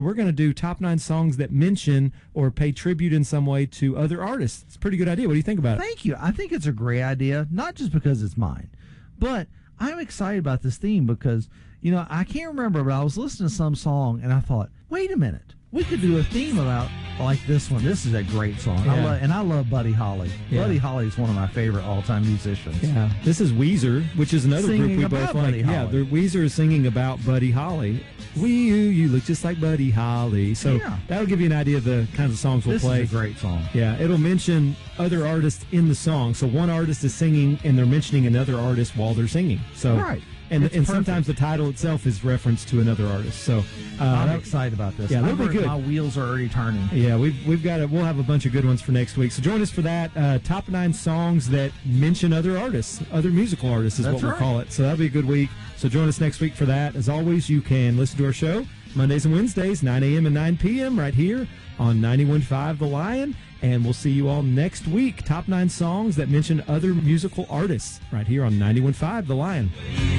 We're going to do top 9 songs that mention or pay tribute in some way to other artists. It's a pretty good idea. What do you think about it? Thank you. I think it's a great idea, not just because it's mine, but I'm excited about this theme because, I can't remember, but I was listening to some song and I thought, wait a minute. We could do a theme about like this one. This is a great song. Yeah. I love Buddy Holly. Yeah. Buddy Holly is one of my favorite all-time musicians. Yeah. This is Weezer, which is another Singing group we about both like. Buddy Holly. Yeah, Weezer is singing about Buddy Holly. You look just like Buddy Holly. So that'll give you an idea of the kinds of songs we'll play. This is a great song. Yeah, it'll mention other artists in the song. So one artist is singing, and they're mentioning another artist while they're singing. So right. And sometimes the title itself is reference to another artist. So I'm excited about this. Yeah, that'll be good. My wheels are already turning. Yeah, we've got we'll have a bunch of good ones for next week. So join us for that. Top 9 songs that mention other artists, other musical artists is what we'll call it. So that'll be a good week. So join us next week for that. As always, you can listen to our show Mondays and Wednesdays, 9 a.m. and 9 p.m. right here on 91.5 The Lion. And we'll see you all next week. Top 9 songs that mention other musical artists right here on 91.5 The Lion.